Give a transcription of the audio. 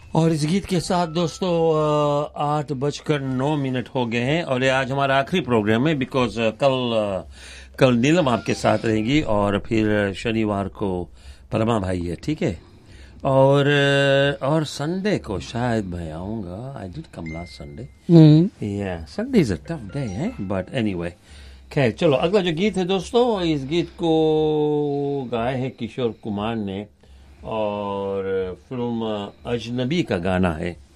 और इस गीत के साथ दोस्तों 8:09 हो गए हैं और ये आज हमारा आखिरी प्रोग्राम है बिकॉज कल नीलम आपके साथ रहेगी और फिर शनिवार को परमा भाई है, ठीक है। और संडे को शायद मैं आऊँगा। I did come last Sunday. या Sunday is a tough day है बट एनीवे। खैर चलो, अगला जो गीत है दोस्तों, इस गीत को गाए हैं किशोर कुमार ने और फिल्म अजनबी का गाना है।